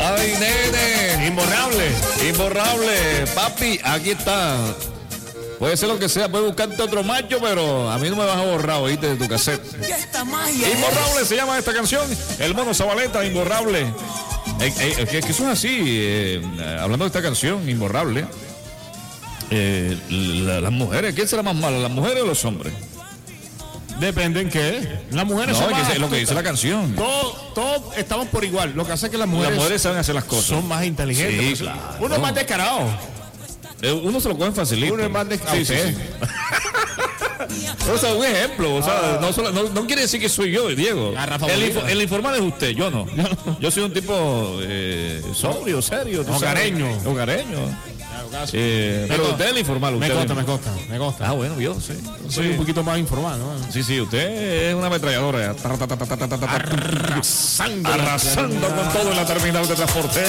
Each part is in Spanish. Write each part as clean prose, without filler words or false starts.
Ay, nene. Imborrable. Papi, aquí está. Puede ser lo que sea, puede buscarte otro macho, pero a mí no me vas a borrar, oíste, de tu cassette. Imborrable se llama esta canción. El Mono Zabaleta, Imborrable. Que eso es así, hablando de esta canción, Imborrable. Las mujeres, ¿quién será más malo, las mujeres o los hombres? Depende en qué. Las mujeres son más... es lo que dice la canción. Todos estamos por igual. Lo que hace es que las mujeres saben hacer las cosas. Son más inteligentes. Sí, claro. Uno es más descarado. Uno se lo coge facilito. Uno es más descarado. Sí. O sea, un ejemplo, o sea, no quiere decir que soy yo, Diego. El informal es usted, yo no. Yo soy un tipo sobrio, serio. Hogareño. Pero usted es el informal. Me consta. Ah, bueno, yo sí. Soy un poquito más informal, ¿no? Sí, usted es una ametralladora. Arrasando con todo en la terminal de transporte.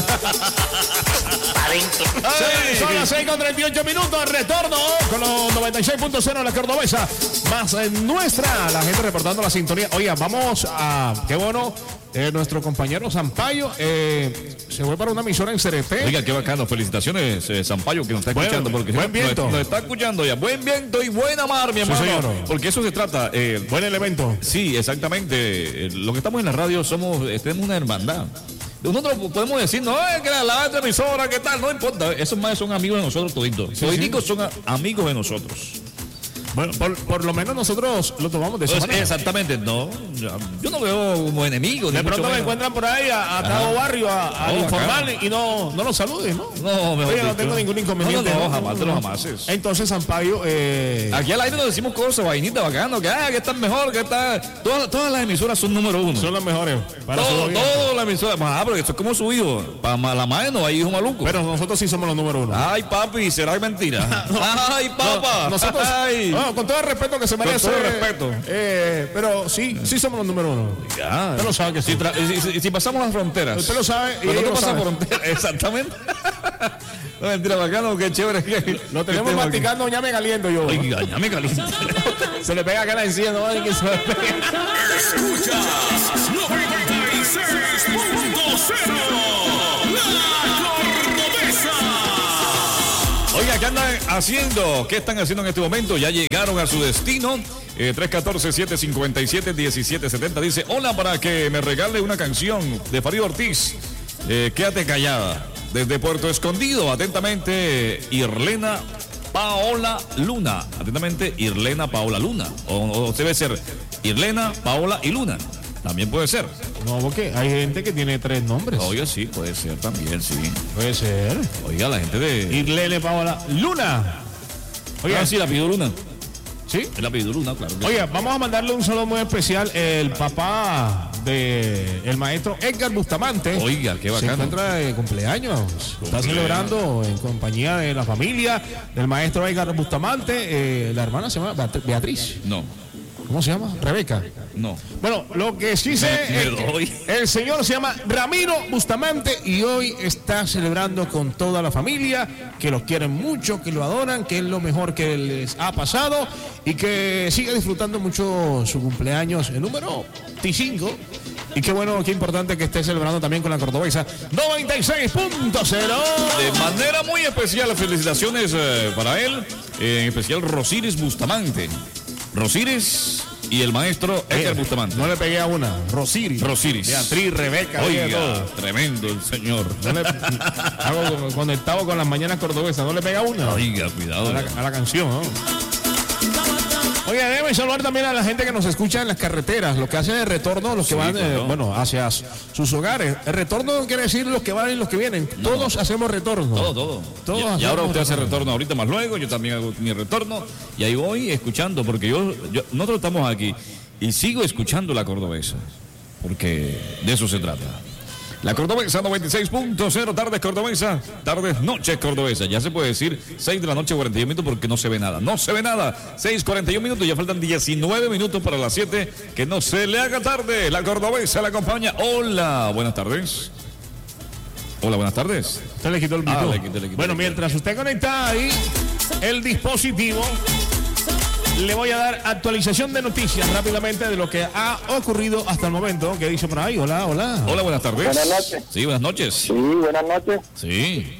Son las 6:38, retorno con los 96.0 en la Cordobesa, más en nuestra, la gente reportando la sintonía. Oiga, vamos a, qué bueno, nuestro compañero Sampaio se fue para una emisora en Cereté. Oiga, qué bacano, felicitaciones Sampaio que nos está escuchando, porque buen viento. Nos está escuchando ya, buen viento y buena mar, mi hermano, porque eso se trata. Buen elemento. Sí, exactamente, lo que estamos en la radio tenemos una hermandad. Nosotros podemos decir, no, es que la otra emisora, ¿qué tal? No importa, esos más son amigos de nosotros toditos. Toditos son amigos de nosotros. Bueno, por lo menos nosotros lo tomamos de esa manera. Exactamente, no. Yo no veo como enemigo. De pronto me encuentran por ahí a Cabo Barrio, a informarle y no lo saluden, ¿no? No, mejor no tengo ningún inconveniente. No, jamás. Entonces, Sampaio. Aquí al aire nos decimos cosas, vainitas, bacano, que están mejor, que está. Todas las emisoras son número uno. Son las mejores. Todas las emisoras. Pero esto es como su hijo. Para la madre no hay hijo maluco. Pero nosotros sí somos los número uno. Ay, papi, será mentira. Ay, papá. Nosotros. Con todo el respeto que se merece. Con todo el respeto. Pero sí somos los número uno. Ya. Usted lo sabe que sí. Si pasamos las fronteras. Usted lo sabe. Y no pasa fronteras. Exactamente. No, mentira, bacano, qué chévere. Lo tenemos masticando ñame caliente yo. Oiga, ñame caliente. Se le pega acá la encía, no hay que se le pega. Escucha 96.0 Oiga, ¿qué andan haciendo? ¿Qué están haciendo en este momento? Ya llegaron a su destino. 314-757-1770 dice, hola, para que me regale una canción de Farid Ortiz. Quédate callada. Desde Puerto Escondido, atentamente, Irlena Paola Luna. Atentamente, Irlena Paola Luna. O debe ser Irlena, Paola y Luna. También puede ser. No, porque hay gente que tiene 3 nombres. Oiga, sí, puede ser también, sí. Puede ser. Oiga, la gente de... Irlene Paola Luna. Oiga, sí, la pidió Luna. ¿Sí? La pidió Luna, claro. Oiga, vamos a mandarle un saludo muy especial. El papá del maestro Edgar Bustamante. Oiga, qué bacano. Se encuentra de cumpleaños. Está celebrando en compañía de la familia del maestro Edgar Bustamante. La hermana se llama Beatriz. No. ¿Cómo se llama? Rebeca. No. Bueno, lo que sí sé es que el señor se llama Ramiro Bustamante y hoy está celebrando con toda la familia, que lo quieren mucho, que lo adoran, que es lo mejor que les ha pasado y que siga disfrutando mucho su cumpleaños, el número 5. Y qué bueno, qué importante que esté celebrando también con la Cordobesa 96.0. De manera muy especial, felicitaciones para él, en especial Rosiris Bustamante. Rosiris y el maestro Edgar Bustamante. No le pegué a una. Rosiris. Beatriz, Rebeca. Oiga, tremendo el señor. Hago conectado con las mañanas cordobesas. No le pega a una. Oiga, cuidado. A la canción, ¿no? Oye, déjame saludar también a la gente que nos escucha en las carreteras, los que hacen el retorno, los que van, hacia sus hogares. El retorno no quiere decir los que van y los que vienen. No. Todos hacemos retorno. Todos. Y ahora usted hace retorno ahorita más luego, yo también hago mi retorno. Y ahí voy escuchando, porque nosotros estamos aquí y sigo escuchando la Cordobesa, porque de eso se trata. La Cordobesa 96.0, tardes Cordobesa, tardes noches Cordobesa. Ya se puede decir 6 de la noche 41 minutos porque no se ve nada. No se ve nada. 6:41 minutos, ya faltan 19 minutos para las 7. Que no se le haga tarde. La Cordobesa la acompaña. Hola, buenas tardes. Hola, buenas tardes. Usted le quitó el micro. Bueno, mientras usted conecta ahí el dispositivo, Le voy a dar actualización de noticias rápidamente de lo que ha ocurrido hasta el momento. ¿Qué dice por ahí? Hola, hola. Hola, buenas tardes. Buenas noches. Sí, buenas noches. Sí, buenas noches. Sí.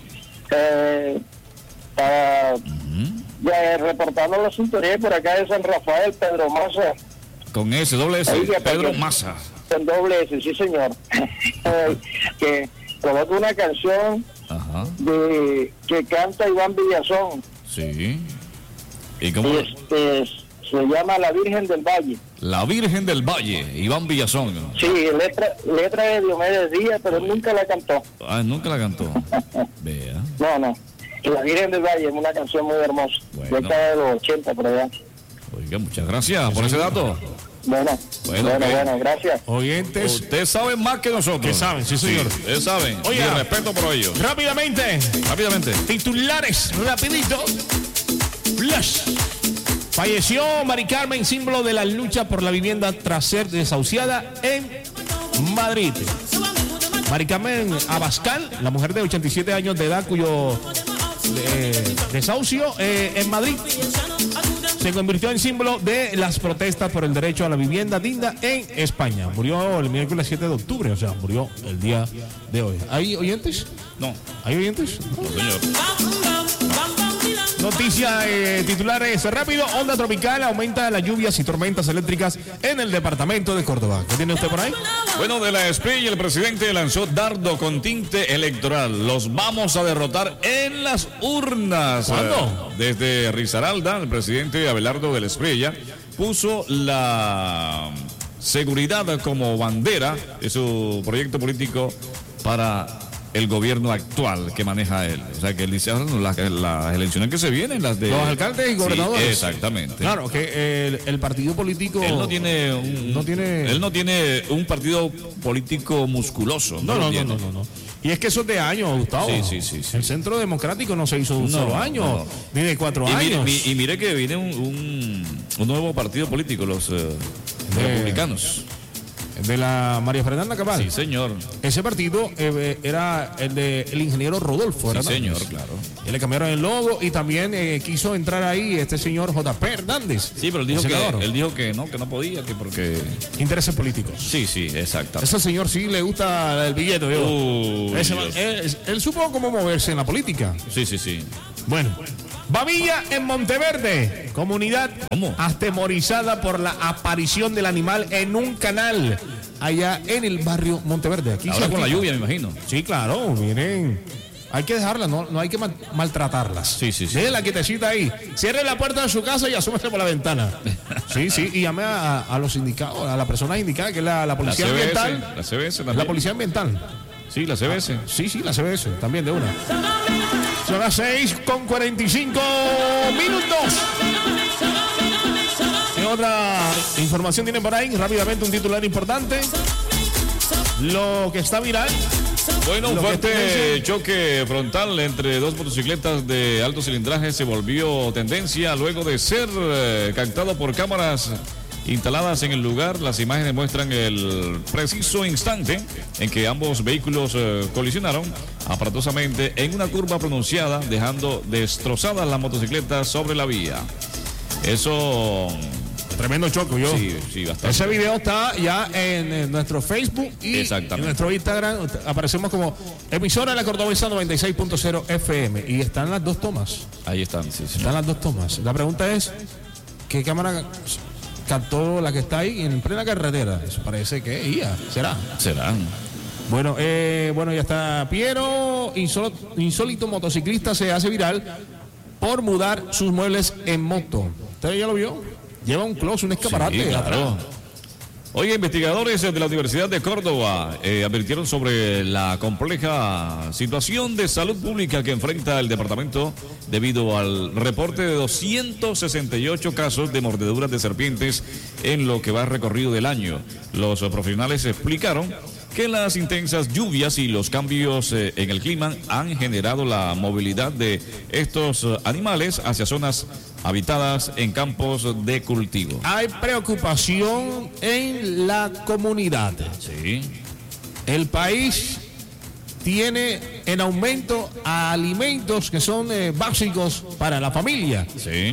Ya reportando la sintonía por acá de San Rafael, Pedro Massa. Con ese doble S, Oiga, Pedro porque- Massa. Con doble S, sí señor. Que coloca una canción Ajá. que canta Iván Villazón. Sí. ¿Y cómo? Se llama La Virgen del Valle. La Virgen del Valle, Iván Villazón. Sí, letra de Diomedes Díaz, pero él nunca la cantó. Ah, nunca la cantó. Vea. No. La Virgen del Valle es una canción muy hermosa. Bueno. Década de los 80 por allá. Oiga, muchas gracias por ese dato. Bueno, Bueno, gracias. Oyentes. Ustedes saben más que nosotros. Que saben, sí, señor. Ustedes saben. Oiga. Y respeto por ellos. Rápidamente. Rápidamente. Titulares, rapidito. Flash. Falleció Mari Carmen, símbolo de la lucha por la vivienda tras ser desahuciada en Madrid. Mari Carmen Abascal, la mujer de 87 años de edad cuyo desahucio en Madrid se convirtió en símbolo de las protestas por el derecho a la vivienda digna en España. Murió el miércoles 7 de octubre, o sea, murió el día de hoy. ¿Hay oyentes? No, ¿Hay oyentes? no, señor. Noticias titulares rápido. Onda tropical aumenta las lluvias y tormentas eléctricas en el departamento de Córdoba. ¿Qué tiene usted por ahí? Bueno, de la SPI, el presidente lanzó dardo con tinte electoral. Los vamos a derrotar en las urnas. ¿Cuándo? Desde Risaralda, el presidente Abelardo de la Espriella puso la seguridad como bandera de su proyecto político para el gobierno actual que maneja él. O sea, que él dice, las elecciones que se vienen, las de... Los alcaldes y gobernadores. Sí, exactamente. Claro, que el partido político... Él no tiene él no tiene un partido político musculoso. No. Y es que eso es de años, Gustavo. Sí. El Centro Democrático no se hizo de un No, solo año, no. ni de 4 Y años. mire que viene un nuevo partido político, los republicanos. De la María Fernanda Cabal. Sí, señor. Ese partido era el ingeniero Rodolfo. Sí, Hernández. señor, claro. Y le cambiaron el logo y también quiso entrar ahí este señor J.P. Hernández. Sí, pero él dijo que no podía, que porque... Intereses políticos. Sí, exacto. Ese señor sí le gusta el billete, ¿vio? Él supo cómo moverse en la política. Sí. Bueno. Babilla en Monteverde, comunidad atemorizada por la aparición del animal en un canal allá en el barrio Monteverde. Aquí ahora con la lluvia, me imagino. Sí, claro, miren. Hay que dejarlas, no hay que maltratarlas. Sí. Déjela quietecita ahí. Cierre la puerta de su casa y asómese por la ventana. Sí, y llame a los indicados, a la persona indicada, que es la policía ambiental. La CBS también. La policía ambiental. Sí, la CBS. Sí, la CBS, también de una. Son las 6:45 minutos. ¿Qué otra información tienen por ahí? Rápidamente un titular importante. Lo que está viral. Bueno, un fuerte choque frontal entre dos motocicletas de alto cilindraje se volvió tendencia luego de ser captado por cámaras instaladas en el lugar. Las imágenes muestran el preciso instante en que ambos vehículos colisionaron aparatosamente en una curva pronunciada, dejando destrozadas las motocicletas sobre la vía. Eso... Tremendo choque, yo. Sí, bastante. Ese video está ya en nuestro Facebook y en nuestro Instagram. Aparecemos como emisora de la Cordobesa 96.0 FM. Y están las dos tomas. Ahí están, sí. Están las dos tomas. La pregunta es, ¿qué cámara captó la que está ahí en plena carretera? Eso parece que IA. ¿Será? Bueno, ya está. Piero, insólito motociclista se hace viral por mudar sus muebles en moto. ¿Usted ya lo vio? Lleva un close, un escaparate. Sí, claro. Oye, investigadores de la Universidad de Córdoba advirtieron sobre la compleja situación de salud pública que enfrenta el departamento debido al reporte de 268 casos de mordeduras de serpientes en lo que va recorrido del año. Los profesionales explicaron que las intensas lluvias y los cambios en el clima han generado la movilidad de estos animales hacia zonas habitadas en campos de cultivo. Hay preocupación en la comunidad. Sí. El país tiene en aumento a alimentos que son básicos para la familia. Sí.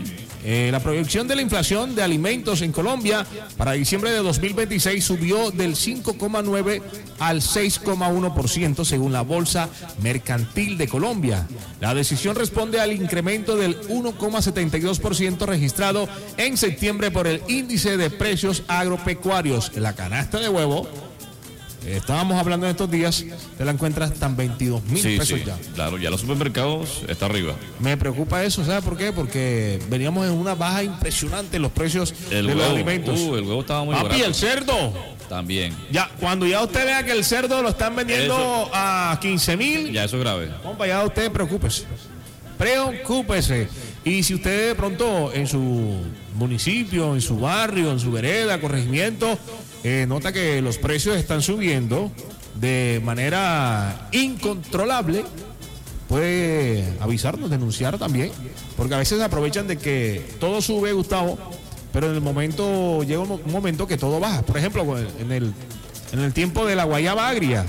La proyección de la inflación de alimentos en Colombia para diciembre de 2026 subió del 5,9 al 6,1% según la Bolsa Mercantil de Colombia. La decisión responde al incremento del 1,72% registrado en septiembre por el índice de precios agropecuarios. La canasta de huevo, estábamos hablando en estos días, te la encuentras hasta en 22.000 pesos ya. Claro, ya los supermercados está arriba. Me preocupa eso, ¿sabes por qué? Porque veníamos en una baja impresionante en los precios de los alimentos. El huevo estaba muy barato. ¿Y el cerdo? También. Ya, cuando ya usted vea que el cerdo lo están vendiendo a 15.000. Ya, eso es grave. Compa, ya usted preocúpese. Preocúpese. Y si usted de pronto en su municipio, en su barrio, en su vereda, corregimiento, nota que los precios están subiendo de manera incontrolable, puede avisarnos, denunciar también, porque a veces aprovechan de que todo sube, Gustavo, pero en el momento, llega un momento que todo baja. Por ejemplo, en el tiempo de la guayaba agria.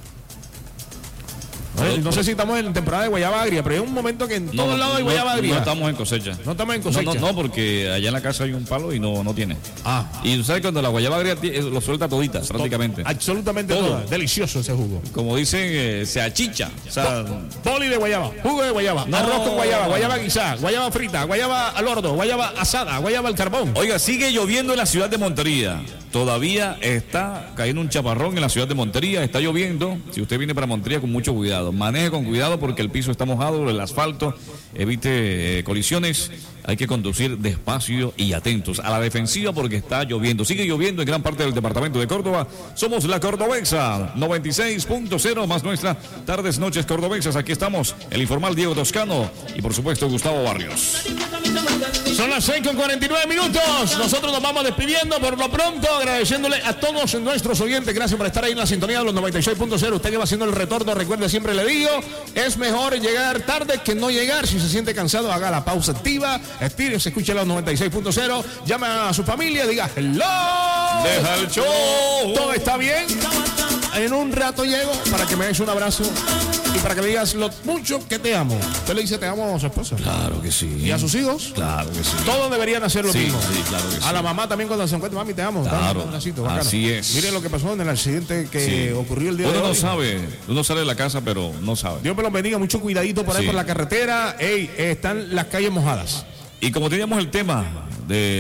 No sé si estamos en temporada de guayaba agria, pero hay un momento que en todos lados hay guayaba agria. No estamos en cosecha. No estamos en cosecha. No, porque allá en la casa hay un palo y no tiene. Y tú sabes cuando la guayaba agria lo suelta todita, prácticamente. Absolutamente todo. Delicioso ese jugo. Como dicen, se achicha. O sea, boli de guayaba, jugo de guayaba, arroz con guayaba, guayaba guisada, guayaba frita, guayaba al horno, guayaba asada, guayaba al carbón. Oiga, sigue lloviendo en la ciudad de Montería. Todavía está cayendo un chaparrón en la ciudad de Montería, está lloviendo. Si usted viene para Montería, con mucho cuidado. Maneje con cuidado porque el piso está mojado, el asfalto, evite colisiones. Hay que conducir despacio y atentos a la defensiva porque está lloviendo. Sigue lloviendo en gran parte del departamento de Córdoba. Somos la Cordobexa 96.0 más nuestra tardes, noches cordobesas. Aquí estamos, el informal Diego Toscano y por supuesto Gustavo Barrios. Son las 6:49. Nosotros nos vamos despidiendo por lo pronto, agradeciéndole a todos nuestros oyentes. Gracias por estar ahí en la sintonía de los 96.0. Usted que va haciendo el retorno, recuerde, siempre le digo, es mejor llegar tarde que no llegar. Si se siente cansado, haga la pausa activa, estírese, escuche los 96.0 , llame a su familia, diga hello. Deja el show. Todo está bien. En un rato llego para que me des un abrazo y para que me digas lo mucho que te amo. ¿Usted le dice te amo a su esposa? Claro que sí. ¿Y a sus hijos? Claro que sí. Todos deberían hacer lo mismo. Sí, claro que sí. A la mamá también cuando se encuentra, mami, te amo. Claro, así es. Miren lo que pasó en el accidente que ocurrió el día de hoy. Uno no sabe, uno sale de la casa, pero no sabe. Dios me los bendiga, mucho cuidadito por ahí por la carretera. Están las calles mojadas. Y como teníamos el tema de